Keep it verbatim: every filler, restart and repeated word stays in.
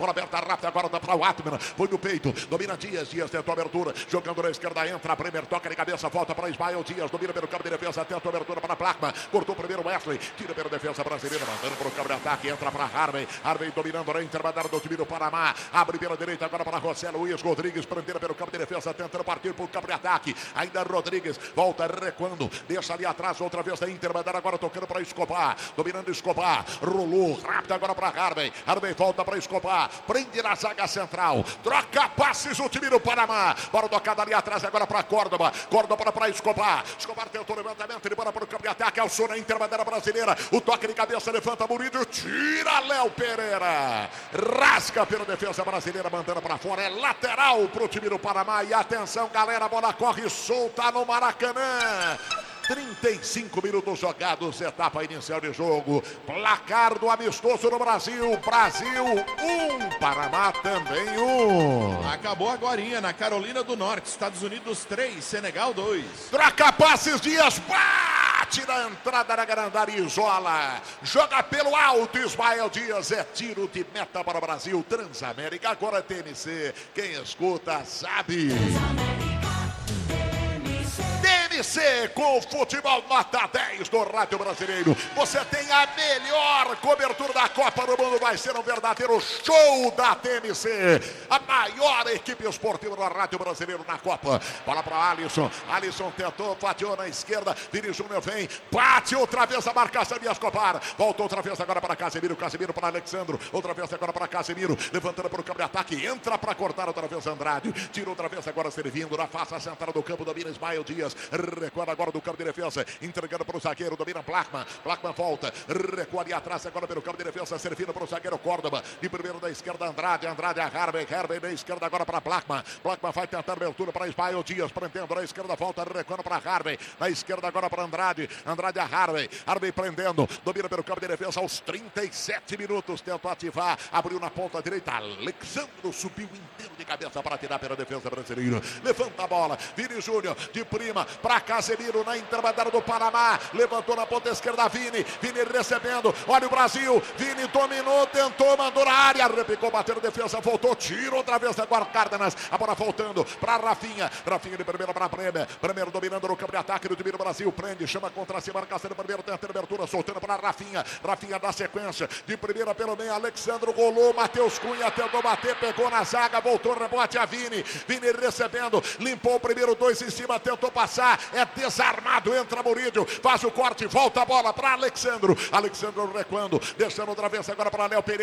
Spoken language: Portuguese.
Bola aberta rápida agora dá para o Atman. Foi no peito. Domina Dias. Dias tentou a abertura. Jogando na esquerda. Entra. Premier toca de cabeça. Volta para Ismael Dias. Domina pelo campo de defesa. Tenta a abertura para Plakman. Cortou primeiro Wesley. Tira pela defesa brasileira. Mandando para o campo de ataque. Entra para Harvey. Harvey dominando na intermediária do time do Panamá. Abre pela direita agora para José Luiz Rodrigues. Prendendo pelo campo de defesa. Tentando partir para o campo de ataque. Ainda Rodrigues. Volta recuando. Deixa ali atrás. Outra vez da intermediária. Agora tocando para Escobar. Dominando Escobar. Rolou. Rápido agora para Harvey. Harvey volta para Escobar. Prende na zaga central, troca passes o time do Panamá, bola tocada ali atrás agora para Córdoba, Córdoba para Escobar, Escobar tentou o levantamento, ele bora para o campo de ataque, alçou na intermediária brasileira, o toque de cabeça, levanta Murídio, tira Léo Pereira, rasga pela defesa brasileira, mandando para fora, é lateral para o time do Panamá, e atenção galera, a bola corre solta no Maracanã. trinta e cinco minutos jogados, etapa inicial de jogo. Placar do amistoso no Brasil. Brasil um, Panamá também um. Acabou agorinha na Carolina do Norte. Estados Unidos três, Senegal dois. Troca passes, Dias bate na entrada da grande área, isola. Joga pelo alto, Ismael Dias. É tiro de meta para o Brasil. Transamérica, agora T M C. Quem escuta sabe. T M C com futebol nota dez do Rádio Brasileiro. Você tem a melhor cobertura da Copa do Mundo. Vai ser um verdadeiro show da T M C. A maior equipe esportiva do Rádio Brasileiro na Copa. Bola para Alisson. Alisson tentou, fatiou na esquerda. Vini Júnior vem, bate outra vez a marcação de Escobar. Volta outra vez agora para Casemiro. Casemiro para Alexandro. Outra vez agora para Casemiro. Levantando para o campo de ataque. Entra para cortar outra vez Andrade. Tira outra vez agora servindo. Na face central do campo. Domina Ismael Dias. Recua agora do campo de defesa, entregando para o zagueiro, domina Plakman, Plakman volta, recua ali atrás agora pelo campo de defesa, servindo para o zagueiro Córdoba, de primeiro da esquerda Andrade, Andrade a Harvey, Harvey da esquerda agora para Plakman, Plakman vai tentar abertura para Ismael Dias, prendendo na esquerda, volta, recuando para Harvey, na esquerda agora para Andrade, Andrade a Harvey, Harvey prendendo, domina pelo campo de defesa aos trinta e sete minutos, tentou ativar, abriu na ponta direita, Alexandro subiu inteiro de cabeça para tirar pela defesa brasileira, levanta a bola, Vini Júnior de prima para Casemiro na intermediária do Panamá, levantou na ponta esquerda Vini, Vini recebendo, olha o Brasil, Vini dominou, tentou, mandou na área, repicou, bateu na defesa, voltou, tiro outra vez agora Cárdenas, a bola voltando para Rafinha, Rafinha de primeira para Bremer, Bremer dominando no campo de ataque do time do Brasil, prende, chama contra cima, marcação de primeiro, tenta abertura, soltando para Rafinha, Rafinha dá sequência, de primeira pelo meio, Alexandro rolou, Matheus Cunha tentou bater, pegou na zaga, voltou, rebote a Vini, Vini recebendo, limpou o primeiro, dois em cima, tentou passar, é desarmado, entra Murídio, faz o corte, volta a bola para Alexandro, Alexandro recuando, deixando outra vez agora para Léo Pereira.